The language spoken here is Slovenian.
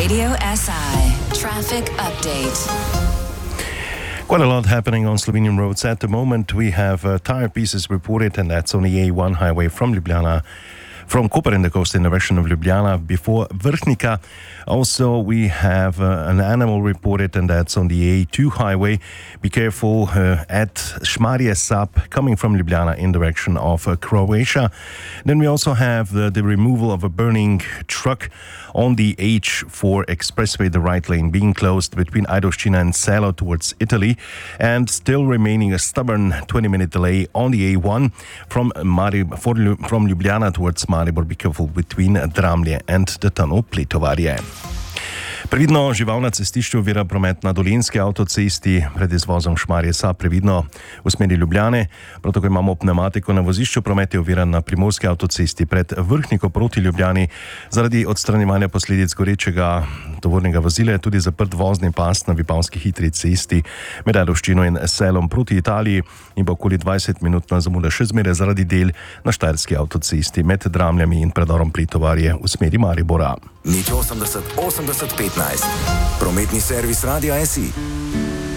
Radio SI Traffic Update. Quite a lot happening on Slovenian roads at the moment. We have tire pieces reported, and that's on the A1 highway from Ljubljana, from Koper in the coast in the direction of Ljubljana before Vrhnika. Also, we have an animal reported, and that's on the A2 highway. Be careful at Šmarje Sap coming from Ljubljana in direction of Croatia. Then we also have the removal of a burning truck on the H4 expressway, the right lane being closed between Ajdovščina and Selo towards Italy, and still remaining a stubborn 20-minute delay on the A1 from Ljubljana towards Maribor. Be careful between Dramlje and the tunnel Pletovarje. Previdno žival na cestišču ovira promet na Dolenjski avtocesti pred izvozom Šmarje Sap, previdno v smeri Ljubljane. Prav tako imamo pnevmatiko na vozišču, promet je oviran na Primorski avtocesti pred Vrhniko proti Ljubljani. Zaradi odstranjevanja posledic gorečega tovornega vozila je tudi zaprt vozni pas na Vipavski hitri cesti med Ajdovščino in Selom proti Italiji in pa okoli 20-minutna zamuda še zmeraj zaradi del na Štajerski avtocesti med Dramljami in predorom Pletovarje v smeri Maribora. Nič 80 80 15. Prometni servis Radia SI.